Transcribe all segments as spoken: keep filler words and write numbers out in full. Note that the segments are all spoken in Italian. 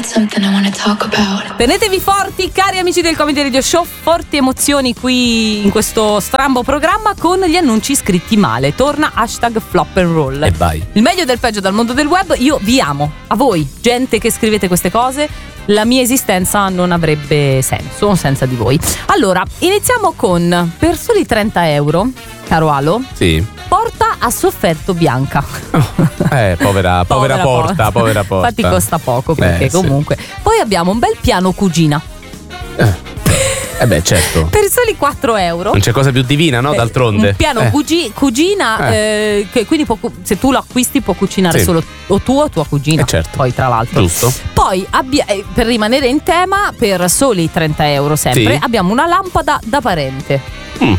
something I wanna talk about. Tenetevi forti, cari amici del Comedy Radio Show, forti emozioni qui in questo strambo programma con gli annunci scritti male. Torna hashtag flop and roll. E vai. Il meglio del peggio dal mondo del web. Io vi amo, a voi, gente che scrivete queste cose. La mia esistenza non avrebbe senso senza di voi. Allora, iniziamo con: per soli trenta euro, caro Alo, sì, porta ha sofferto Bianca. Oh, eh, povera, povera, Povera porta, porta. povera porta. Infatti costa poco, perché Eh, sì. comunque. Poi abbiamo un bel piano cugina. Eh. Eh beh, certo. Per soli quattro euro. Non c'è cosa più divina, no? D'altronde. Un piano eh. cugi- cugina, Eh. eh, che quindi può cu- se tu lo acquisti può cucinare Sì. solo o tu o tua cugina. Eh, certo. Poi tra l'altro. Giusto. Poi abbia- eh, per rimanere in tema, per soli trenta euro sempre, Sì. abbiamo una lampada da parente. Mm.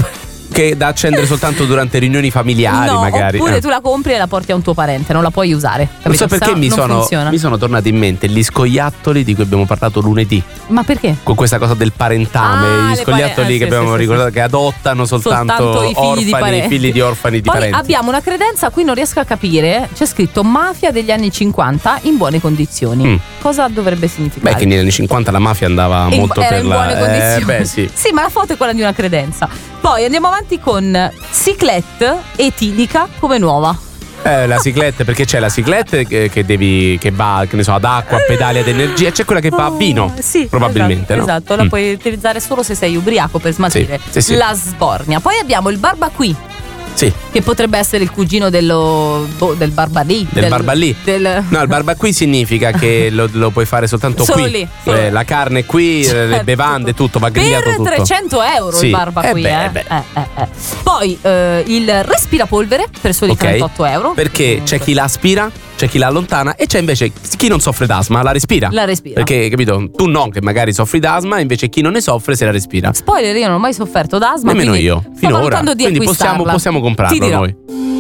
Che da accendere soltanto durante riunioni familiari, no, magari. oppure Eh. tu la compri e la porti a un tuo parente, non la puoi usare. Capito? Non so perché Sennò mi non sono, funziona. mi sono tornati in mente gli scoiattoli di cui abbiamo parlato lunedì. Ma perché? Con questa cosa del parentame, Ah, gli le scoiattoli pare- ah, che sì, abbiamo sì, sì, ricordato sì. che adottano soltanto, Soltanto i figli di orfani, parenti. figli di orfani di Poi parenti. abbiamo una credenza, qui non riesco a capire. C'è scritto mafia degli anni cinquanta in buone condizioni. Mm. Cosa dovrebbe significare? Beh, che negli anni cinquanta la mafia andava In- molto era per in la. buone condizioni. Eh, beh, sì. Sì, ma la foto è quella di una credenza. Poi andiamo avanti con ciclette etilica come nuova. Eh, la ciclette, perché c'è la ciclette che, che devi che va, che ne so, ad acqua, a pedali, ad energia, e c'è quella che va a vino. Oh, sì, probabilmente, esatto, no? esatto, la Mm. puoi utilizzare solo se sei ubriaco per smaltire Sì, sì, sì. la sbornia. Poi abbiamo il barbacui, Sì. che potrebbe essere il cugino dello boh, del barbalì. Del barbalì. Del... No, il barbacui significa che lo, lo puoi fare soltanto Solo qui. lì, solo Eh, lì. la carne è qui, eh, le Certo. bevande, tutto, va grigliato Per tutto. trecento euro Sì. il barbacui, Eh beh, eh. eh beh. Eh, eh, eh. Poi eh, il respirapolvere per soli Ok. trentotto euro. Perché c'è chi la aspira, c'è chi la allontana e c'è invece chi non soffre d'asma, la respira. La respira. Perché, capito, tu no, che magari soffri d'asma, invece chi non ne soffre se la respira. Spoiler, io non ho mai sofferto d'asma. Nemmeno quindi io, sto finora. valutando di Quindi possiamo, acquistarla. possiamo Ti comprarlo dirò. noi.